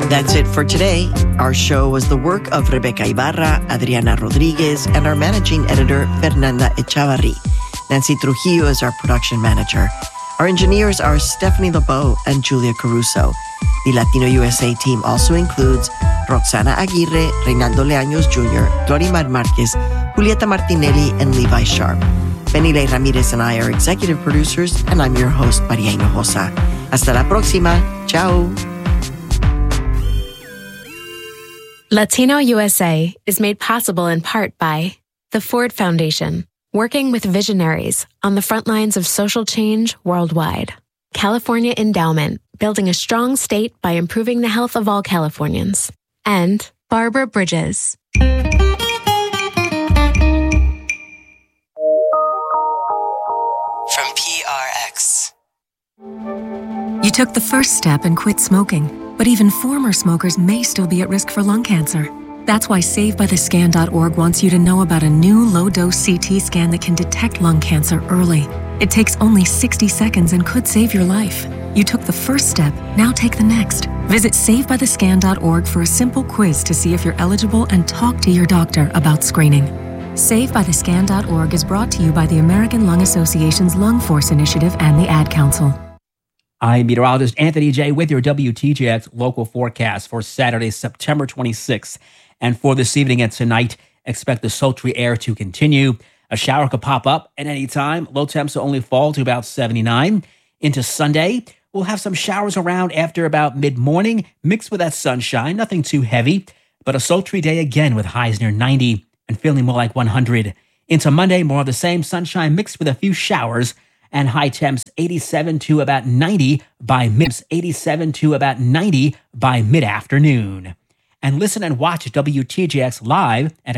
And that's it for today. Our show was the work of Rebecca Ibarra, Adriana Rodriguez, and our managing editor, Fernanda Echavarri. Nancy Trujillo is our production manager. Our engineers are Stephanie LeBeau and Julia Caruso. The Latino USA team also includes Roxana Aguirre, Reynaldo Leaños Jr., Glorimar Marquez, Julieta Martinelli, and Levi Sharp. Benile Ramirez and I are executive producers, and I'm your host, Maria Hinojosa. Hasta la próxima. Ciao. Latino USA is made possible in part by the Ford Foundation, working with visionaries on the front lines of social change worldwide. California Endowment, building a strong state by improving the health of all Californians. And Barbara Bridges. From PRX. You took the first step and quit smoking, but even former smokers may still be at risk for lung cancer. That's why SaveByTheScan.org wants you to know about a new low-dose CT scan that can detect lung cancer early. It takes only 60 seconds and could save your life. You took the first step, now take the next. Visit SaveByTheScan.org for a simple quiz to see if you're eligible and talk to your doctor about screening. SaveByTheScan.org is brought to you by the American Lung Association's Lung Force Initiative and the Ad Council. I'm meteorologist Anthony J. with your WTJX local forecast for Saturday, September 26th. And for this evening and tonight, expect the sultry air to continue. A shower could pop up at any time. Low temps will only fall to about 79. Into Sunday, we'll have some showers around after about mid-morning, mixed with that sunshine. Nothing too heavy, but a sultry day again with highs near 90 and feeling more like 100. Into Monday, more of the same sunshine mixed with a few showers and high temps 87 to about 90 by mid-afternoon. And listen and watch WTJX live at